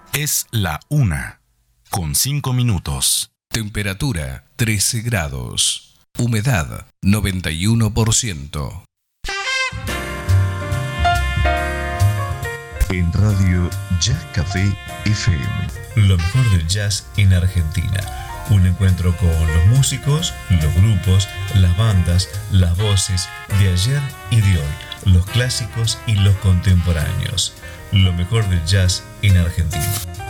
Es la 1:05. Temperatura 13 grados. Humedad 91%. En Radio Jazz Café FM. Lo mejor del jazz en Argentina. Un encuentro con los músicos, los grupos, las bandas, las voces de ayer y de hoy, los clásicos y los contemporáneos. Lo mejor del jazz en Argentina.